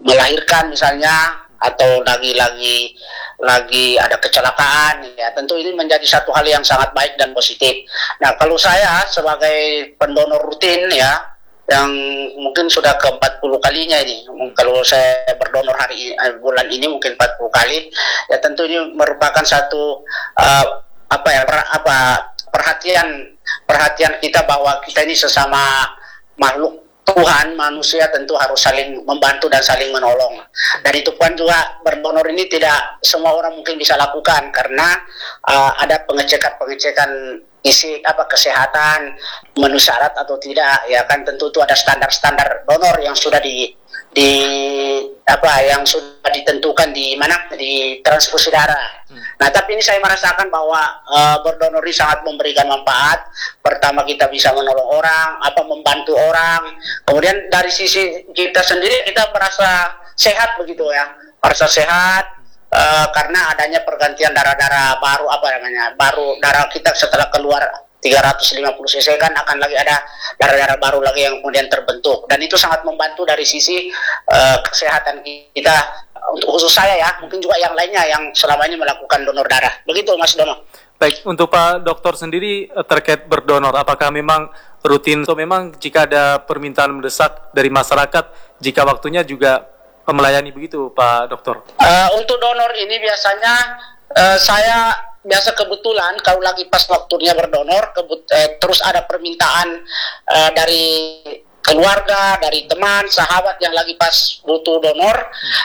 melahirkan misalnya, atau lagi ada kecelakaan, ya tentu ini menjadi satu hal yang sangat baik dan positif. Nah, kalau saya sebagai pendonor rutin ya, yang mungkin sudah ke 40 kalinya ini, kalau saya berdonor bulan ini mungkin 40 kali, ya tentu ini merupakan satu perhatian kita bahwa kita ini sesama makhluk Tuhan, manusia tentu harus saling membantu dan saling menolong. Dan itu pun juga berdonor ini tidak semua orang mungkin bisa lakukan, karena ada pengecekan kesehatan, memenuhi syarat atau tidak, ya kan tentu itu ada standar donor yang sudah yang sudah ditentukan di transfusi darah. Nah, tapi ini saya merasakan bahwa berdonor ini sangat memberikan manfaat. Pertama, kita bisa menolong orang, membantu orang. Kemudian dari sisi kita sendiri, kita merasa sehat begitu ya, merasa sehat karena adanya pergantian darah baru, baru darah kita setelah keluar 350 cc kan akan lagi ada darah baru lagi yang kemudian terbentuk, dan itu sangat membantu dari sisi kesehatan kita. Untuk khusus saya ya, mungkin juga yang lainnya yang selama ini melakukan donor darah. Begitu Mas Dono. Baik, untuk Pak Dokter sendiri terkait berdonor, apakah memang rutin atau memang jika ada permintaan mendesak dari masyarakat, jika waktunya juga melayani begitu Pak Dokter? Untuk donor ini biasanya saya biasa kebetulan kalau lagi pas waktunya berdonor, terus ada permintaan dari keluarga, dari teman, sahabat yang lagi pas butuh donor,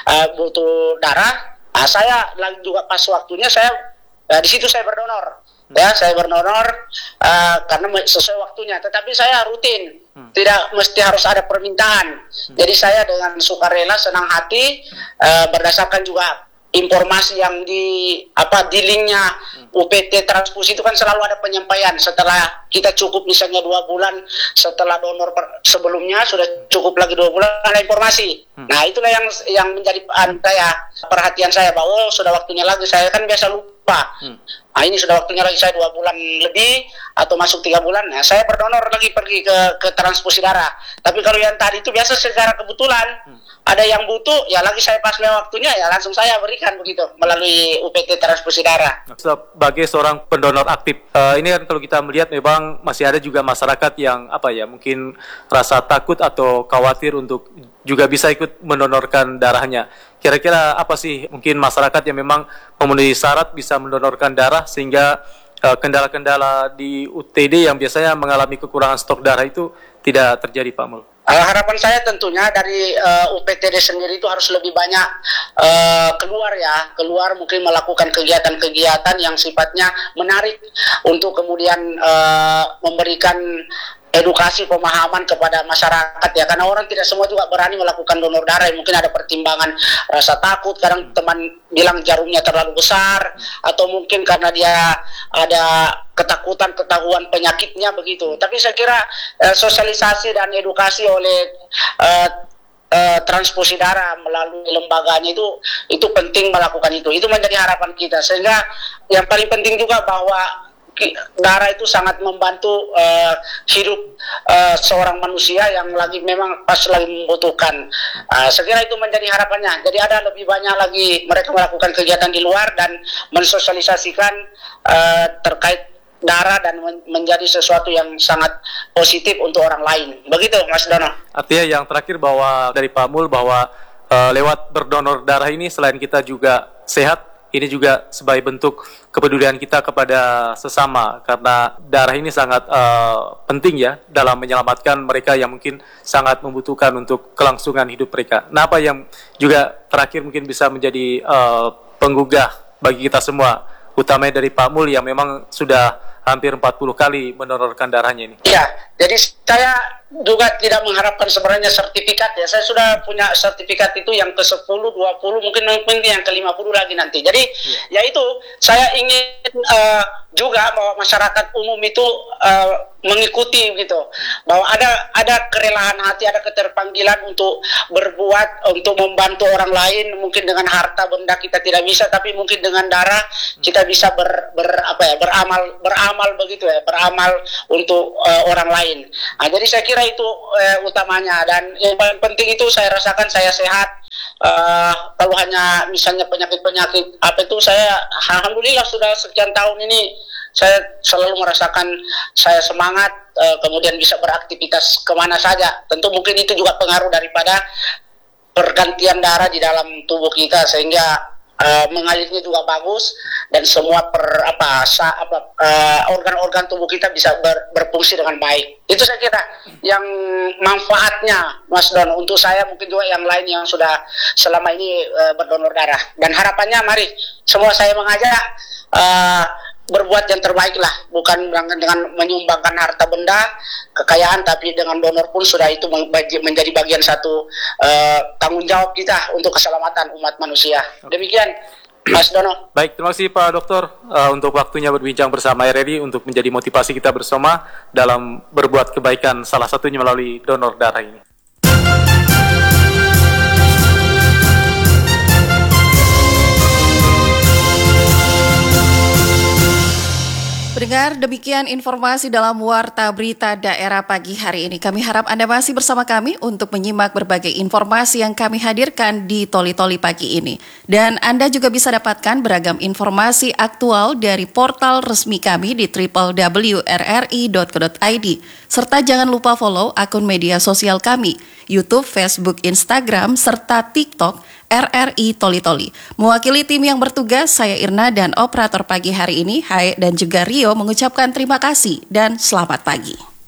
butuh darah. Saya lagi juga pas waktunya di situ saya berdonor. Ya, saya berdonor karena sesuai waktunya. Tetapi saya rutin, tidak mesti harus ada permintaan. Jadi saya dengan sukarela, senang hati, berdasarkan juga informasi yang di linknya UPT transfusi itu kan selalu ada penyampaian setelah kita cukup misalnya 2 bulan setelah donor sebelumnya, sudah cukup lagi 2 bulan, ada informasi. Nah, itulah yang menjadi perhatian saya bahwa sudah waktunya lagi. Saya kan biasa lupa. Nah, ini sudah waktunya lagi, saya 2 bulan lebih atau masuk 3 bulan, nah saya berdonor lagi, pergi ke transfusi darah. Tapi kalau yang tadi itu biasa secara kebetulan ada yang butuh, ya lagi saya pas waktunya, ya langsung saya berikan begitu melalui UPT transfusi darah. Sebagai seorang pendonor aktif, ini kan kalau kita melihat memang masih ada juga masyarakat yang mungkin rasa takut atau khawatir untuk juga bisa ikut mendonorkan darahnya. Kira-kira apa sih mungkin masyarakat yang memang memenuhi syarat bisa mendonorkan darah, sehingga kendala-kendala di UTD yang biasanya mengalami kekurangan stok darah itu tidak terjadi, Pak Mul? Harapan saya tentunya dari UPTD sendiri itu harus lebih banyak keluar mungkin melakukan kegiatan-kegiatan yang sifatnya menarik untuk kemudian memberikan edukasi pemahaman kepada masyarakat ya, karena orang tidak semua juga berani melakukan donor darah. Mungkin ada pertimbangan rasa takut, kadang teman bilang jarumnya terlalu besar, atau mungkin karena dia ada ketahuan penyakitnya begitu. Tapi saya kira sosialisasi dan edukasi oleh transfusi darah melalui lembaganya itu penting melakukan itu menjadi harapan kita, sehingga yang paling penting juga bahwa darah itu sangat membantu hidup seorang manusia yang memang pas lagi membutuhkan. Saya kira itu menjadi harapannya. Jadi ada lebih banyak lagi mereka melakukan kegiatan di luar dan mensosialisasikan terkait darah, dan menjadi sesuatu yang sangat positif untuk orang lain. Begitu Mas Dono. Artinya yang terakhir bahwa dari Pak Mul bahwa lewat berdonor darah ini selain kita juga sehat, ini juga sebagai bentuk kepedulian kita kepada sesama, karena darah ini sangat penting ya dalam menyelamatkan mereka yang mungkin sangat membutuhkan untuk kelangsungan hidup mereka. Nah, apa yang juga terakhir mungkin bisa menjadi penggugah bagi kita semua, utamanya dari Pak Mul yang memang sudah hampir 40 kali mendonorkan darahnya ini? Iya, jadi saya juga tidak mengharapkan sebenarnya sertifikat ya. Saya sudah punya sertifikat itu yang ke-10, 20, mungkin yang ke-50 lagi nanti. Jadi ya itu, saya ingin juga bahwa masyarakat umum itu mengikuti gitu. Bahwa ada kerelaan hati, ada keterpanggilan untuk berbuat, untuk membantu orang lain. Mungkin dengan harta benda kita tidak bisa, tapi mungkin dengan darah kita bisa beramal begitu ya, beramal untuk orang lain. Nah, jadi saya kira itu utamanya, dan yang paling penting itu saya rasakan saya sehat, Kalau hanya misalnya penyakit-penyakit apa itu, saya alhamdulillah sudah sekian tahun ini saya selalu merasakan saya semangat, kemudian bisa beraktivitas kemana saja. Tentu mungkin itu juga pengaruh daripada pergantian darah di dalam tubuh kita, sehingga mengalirnya juga bagus dan semua organ-organ tubuh kita bisa berfungsi dengan baik. Itu saya kira yang manfaatnya, Mas Don, untuk saya, mungkin juga yang lain yang sudah selama ini berdonor darah. Dan harapannya mari semua saya mengajak berbuat yang terbaik lah, bukan dengan menyumbangkan harta benda, kekayaan, tapi dengan donor pun sudah itu menjadi bagian satu tanggung jawab kita untuk keselamatan umat manusia. Demikian, Mas Dono. Baik, terima kasih Pak Dokter untuk waktunya berbincang bersama RRI untuk menjadi motivasi kita bersama dalam berbuat kebaikan, salah satunya melalui donor darah ini. Pendengar, demikian informasi dalam Warta Berita Daerah pagi hari ini. Kami harap Anda masih bersama kami untuk menyimak berbagai informasi yang kami hadirkan di Toli-Toli pagi ini. Dan Anda juga bisa dapatkan beragam informasi aktual dari portal resmi kami di www.rri.co.id. Serta jangan lupa follow akun media sosial kami, YouTube, Facebook, Instagram, serta TikTok, RRI Toli-Toli. Mewakili tim yang bertugas, saya Irna dan operator pagi hari ini, Hai dan juga Rio mengucapkan terima kasih dan selamat pagi.